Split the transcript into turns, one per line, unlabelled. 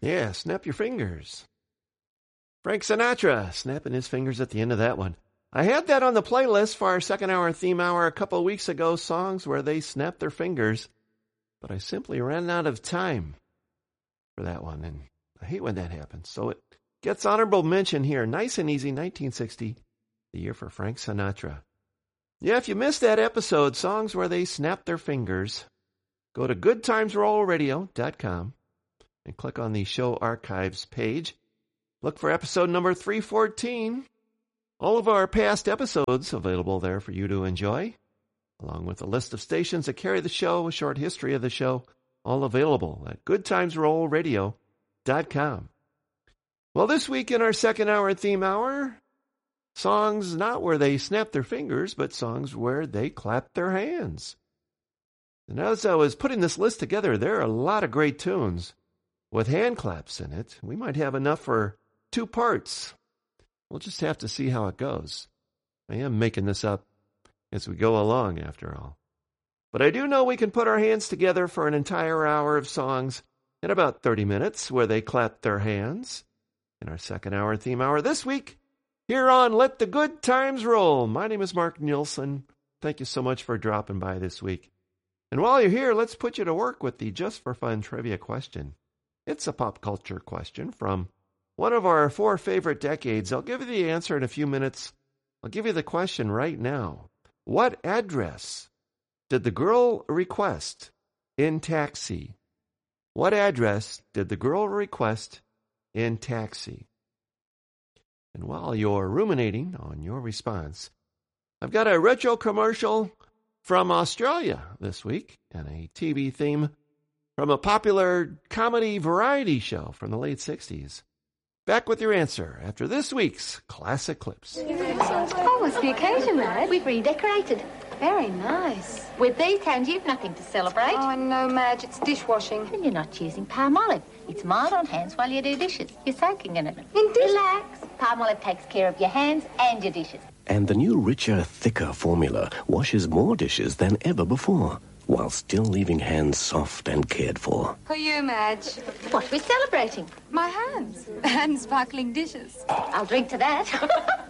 Yeah, snap your fingers. Frank Sinatra, snapping his fingers at the end of that one. I had that on the playlist for our second hour theme hour a couple of weeks ago, songs where they snap their fingers. But I simply ran out of time for that one, and I hate when that happens. So it gets honorable mention here. Nice and easy, 1960, the year for Frank Sinatra. Yeah, if you missed that episode, songs where they snap their fingers, go to goodtimesrollradio.com and click on the show archives page. Look for episode number 314. All of our past episodes available there for you to enjoy, along with a list of stations that carry the show, a short history of the show, all available at goodtimesrollradio.com. Well, this week in our second hour theme hour, songs not where they snap their fingers, but songs where they clap their hands. And as I was putting this list together, there are a lot of great tunes with hand claps in it. We might have enough for 2 parts. We'll just have to see how it goes. I am making this up as we go along, after all. But I do know we can put our hands together for an entire hour of songs in about 30 minutes where they clap their hands. In our second hour theme hour this week, here on Let the Good Times Roll. My name is Mark Nielsen. Thank you so much for dropping by this week. And while you're here, let's put you to work with the Just for Fun trivia question. It's a pop culture question from one of our 4 favorite decades. I'll give you the answer in a few minutes. I'll give you the question right now. What address did the girl request in Taxi? What address did the girl request in Taxi? And while you're ruminating on your response, I've got a retro commercial from Australia this week and a TV theme from a popular comedy variety show from the late 60s. Back with your answer after this week's Classic Clips.
Oh, what's the occasion, Madge?
We've redecorated.
Very nice.
With these hands, you've nothing to celebrate.
Oh, no, Madge, it's dishwashing.
And you're not using palm olive. It's mild on hands while you do dishes. You're soaking in it.
In dish?
Relax. Palm olive takes care of your hands and your dishes.
And the new richer, thicker formula washes more dishes than ever before, while still leaving hands soft and cared for.
For you, Madge.
What are we celebrating?
My hands. And sparkling dishes.
I'll drink to that.